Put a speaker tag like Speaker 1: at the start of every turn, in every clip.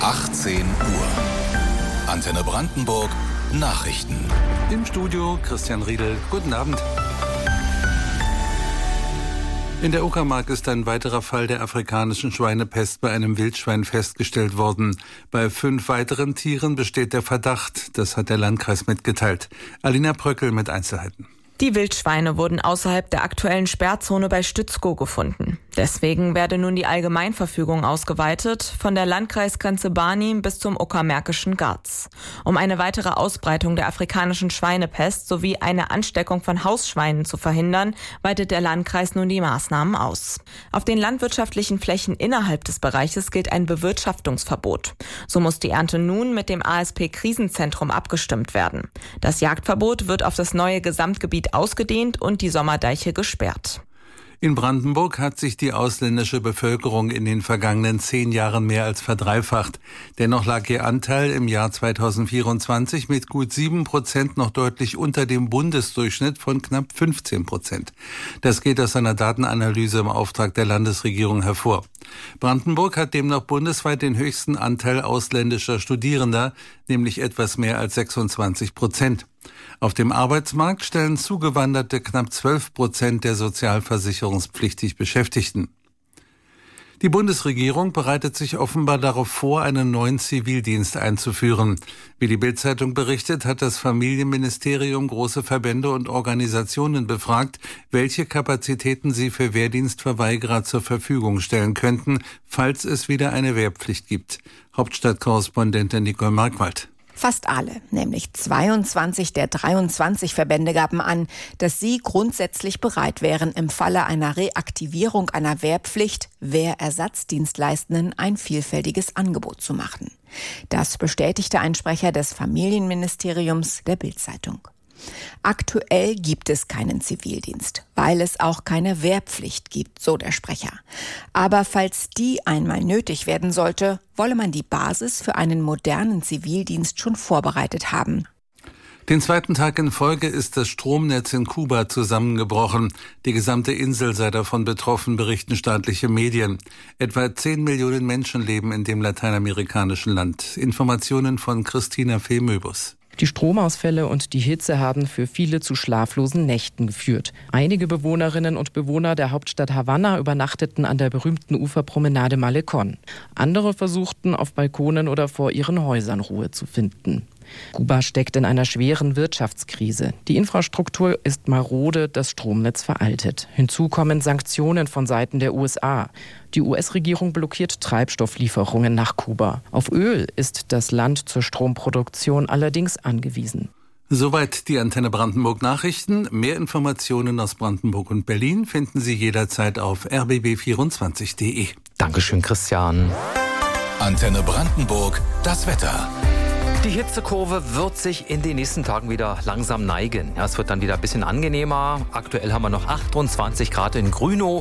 Speaker 1: 18 Uhr. Antenne Brandenburg Nachrichten.
Speaker 2: Im Studio Christian Riedel. Guten Abend. In der Uckermark ist ein weiterer Fall der afrikanischen Schweinepest bei einem Wildschwein festgestellt worden. Bei 5 weiteren Tieren besteht der Verdacht. Das hat der Landkreis mitgeteilt. Alina Pröckel mit Einzelheiten.
Speaker 3: Die Wildschweine wurden außerhalb der aktuellen Sperrzone bei Stützkow gefunden. Deswegen werde nun die Allgemeinverfügung ausgeweitet, von der Landkreisgrenze Barnim bis zum Uckermärkischen Garz. Um eine weitere Ausbreitung der afrikanischen Schweinepest sowie eine Ansteckung von Hausschweinen zu verhindern, weitet der Landkreis nun die Maßnahmen aus. Auf den landwirtschaftlichen Flächen innerhalb des Bereiches gilt ein Bewirtschaftungsverbot. So muss die Ernte nun mit dem ASP-Krisenzentrum abgestimmt werden. Das Jagdverbot wird auf das neue Gesamtgebiet ausgedehnt und die Sommerdeiche gesperrt.
Speaker 2: In Brandenburg hat sich die ausländische Bevölkerung in den vergangenen 10 Jahren mehr als verdreifacht. Dennoch lag ihr Anteil im Jahr 2024 mit gut 7% noch deutlich unter dem Bundesdurchschnitt von knapp 15%. Das geht aus einer Datenanalyse im Auftrag der Landesregierung hervor. Brandenburg hat demnach bundesweit den höchsten Anteil ausländischer Studierender, nämlich etwas mehr als 26%. Auf dem Arbeitsmarkt stellen Zugewanderte knapp 12% der sozialversicherungspflichtig Beschäftigten. Die Bundesregierung bereitet sich offenbar darauf vor, einen neuen Zivildienst einzuführen. Wie die Bild-Zeitung berichtet, hat das Familienministerium große Verbände und Organisationen befragt, welche Kapazitäten sie für Wehrdienstverweigerer zur Verfügung stellen könnten, falls es wieder eine Wehrpflicht gibt. Hauptstadtkorrespondentin Nicole Markwald.
Speaker 4: Fast alle, nämlich 22 der 23 Verbände gaben an, dass sie grundsätzlich bereit wären, im Falle einer Reaktivierung einer Wehrpflicht Wehrersatzdienstleistenden ein vielfältiges Angebot zu machen. Das bestätigte ein Sprecher des Familienministeriums der Bild-Zeitung. Aktuell gibt es keinen Zivildienst, weil es auch keine Wehrpflicht gibt, so der Sprecher. Aber falls die einmal nötig werden sollte, wolle man die Basis für einen modernen Zivildienst schon vorbereitet haben.
Speaker 2: Den 2. Tag in Folge ist das Stromnetz in Kuba zusammengebrochen. Die gesamte Insel sei davon betroffen, berichten staatliche Medien. Etwa 10 Millionen Menschen leben in dem lateinamerikanischen Land. Informationen von Christina Fehmöbus.
Speaker 5: Die Stromausfälle und die Hitze haben für viele zu schlaflosen Nächten geführt. Einige Bewohnerinnen und Bewohner der Hauptstadt Havanna übernachteten an der berühmten Uferpromenade Malecón. Andere versuchten, auf Balkonen oder vor ihren Häusern Ruhe zu finden. Kuba steckt in einer schweren Wirtschaftskrise. Die Infrastruktur ist marode, das Stromnetz veraltet. Hinzu kommen Sanktionen von Seiten der USA. Die US-Regierung blockiert Treibstofflieferungen nach Kuba. Auf Öl ist das Land zur Stromproduktion allerdings angewiesen.
Speaker 2: Soweit die Antenne Brandenburg Nachrichten. Mehr Informationen aus Brandenburg und Berlin finden Sie jederzeit auf rbb24.de.
Speaker 6: Dankeschön, Christian.
Speaker 1: Antenne Brandenburg, das Wetter.
Speaker 6: Die Hitzekurve wird sich in den nächsten Tagen wieder langsam neigen. Ja, es wird dann wieder ein bisschen angenehmer. Aktuell haben wir noch 28 Grad in Grünow,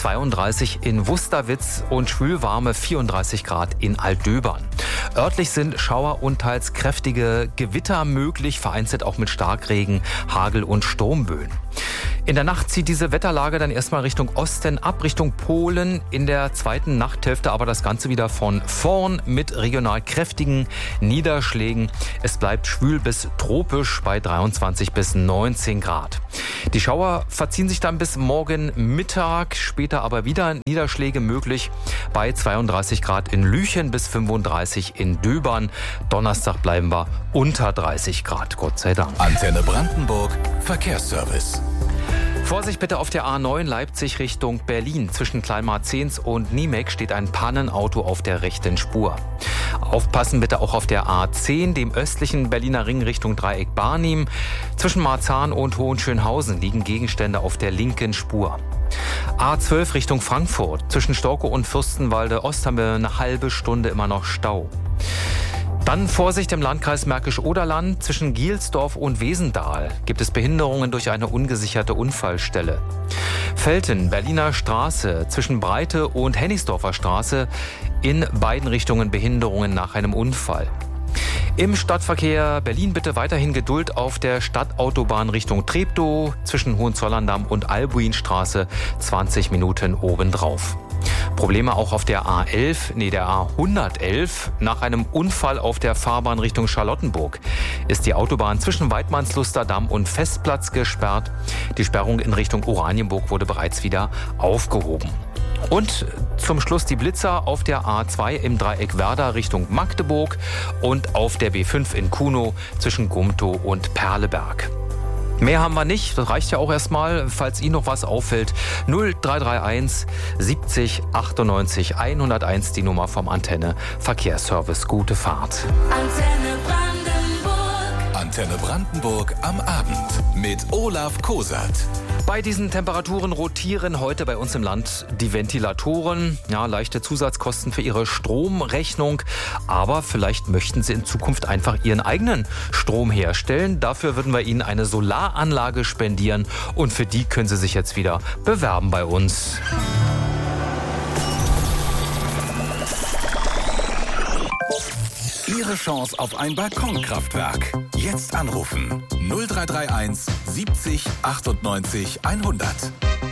Speaker 6: 32 in Wusterwitz und schwülwarme 34 Grad in Altdöbern. Örtlich sind Schauer und teils kräftige Gewitter möglich, vereinzelt auch mit Starkregen, Hagel und Sturmböen. In der Nacht zieht diese Wetterlage dann erstmal Richtung Osten ab, Richtung Polen. In der zweiten Nachthälfte aber das Ganze wieder von vorn mit regional kräftigen Niederschlägen. Es bleibt schwül bis tropisch bei 23 bis 19 Grad. Die Schauer verziehen sich dann bis morgen Mittag, später aber wieder Niederschläge möglich bei 32 Grad in Lüchen bis 35 in Döbern. Donnerstag bleiben wir unter 30 Grad, Gott sei Dank.
Speaker 1: Antenne Brandenburg Verkehrsservice.
Speaker 6: Vorsicht bitte auf der A9 Leipzig Richtung Berlin. Zwischen Kleinmarzens und Niemek steht ein Pannenauto auf der rechten Spur. Aufpassen bitte auch auf der A10, dem östlichen Berliner Ring Richtung Dreieck Barnim. Zwischen Marzahn und Hohenschönhausen liegen Gegenstände auf der linken Spur. A12 Richtung Frankfurt. Zwischen Storkow und Fürstenwalde Ost haben wir eine halbe Stunde immer noch Stau. Dann Vorsicht im Landkreis Märkisch-Oderland. Zwischen Gielsdorf und Wesendal gibt es Behinderungen durch eine ungesicherte Unfallstelle. Velten, Berliner Straße, zwischen Breite und Hennigsdorfer Straße in beiden Richtungen Behinderungen nach einem Unfall. Im Stadtverkehr Berlin bitte weiterhin Geduld auf der Stadtautobahn Richtung Treptow zwischen Hohenzollern-Damm und Albuinstraße 20 Minuten obendrauf. Probleme auch auf der A111. Nach einem Unfall auf der Fahrbahn Richtung Charlottenburg ist die Autobahn zwischen Weidmannsluster-Damm und Festplatz gesperrt. Die Sperrung in Richtung Oranienburg wurde bereits wieder aufgehoben. Und zum Schluss die Blitzer auf der A2 im Dreieck Werder Richtung Magdeburg und auf der B5 in Kunow zwischen Gumtow und Perleberg. Mehr haben wir nicht, das reicht ja auch erstmal, falls Ihnen noch was auffällt. 0331 70 98 101, die Nummer vom Antenne Verkehrsservice. Gute Fahrt.
Speaker 1: Antenne Brandenburg am Abend mit Olaf Kosat.
Speaker 6: Bei diesen Temperaturen rotieren heute bei uns im Land die Ventilatoren. Ja, leichte Zusatzkosten für Ihre Stromrechnung. Aber vielleicht möchten Sie in Zukunft einfach Ihren eigenen Strom herstellen. Dafür würden wir Ihnen eine Solaranlage spendieren. Und für die können Sie sich jetzt wieder bewerben bei uns.
Speaker 1: Ihre Chance auf ein Balkonkraftwerk. Jetzt anrufen. 0331 70 98 100.